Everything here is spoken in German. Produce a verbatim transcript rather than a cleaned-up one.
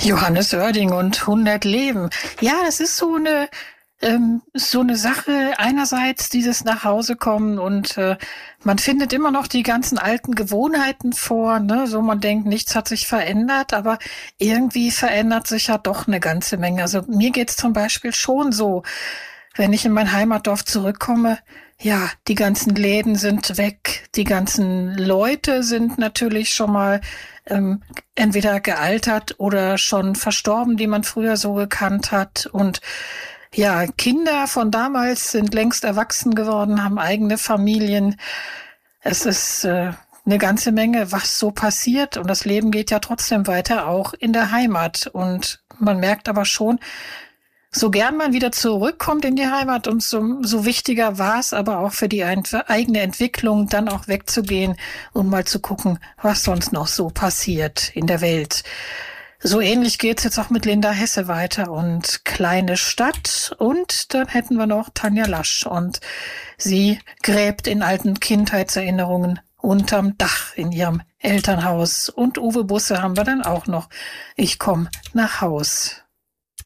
Johannes Oerding und hundert Leben. Ja, das ist so eine ähm, so eine Sache. Einerseits dieses Nachhausekommen und äh, man findet immer noch die ganzen alten Gewohnheiten vor, ne? So man denkt, nichts hat sich verändert, aber irgendwie verändert sich ja doch eine ganze Menge. Also mir geht's zum Beispiel schon so, wenn ich in mein Heimatdorf zurückkomme, ja, die ganzen Läden sind weg, die ganzen Leute sind natürlich schon mal ähm, entweder gealtert oder schon verstorben, die man früher so gekannt hat. Und ja, Kinder von damals sind längst erwachsen geworden, haben eigene Familien. Es ist äh, eine ganze Menge, was so passiert. Und das Leben geht ja trotzdem weiter, auch in der Heimat. Und man merkt aber schon, so gern man wieder zurückkommt in die Heimat, umso so wichtiger war es aber auch für die ein, für eigene Entwicklung, dann auch wegzugehen und mal zu gucken, was sonst noch so passiert in der Welt. So ähnlich geht's jetzt auch mit Linda Hesse weiter und Kleine Stadt. Und dann hätten wir noch Tanja Lasch. Und sie gräbt in alten Kindheitserinnerungen unterm Dach in ihrem Elternhaus. Und Uwe Busse haben wir dann auch noch. Ich komm nach Haus.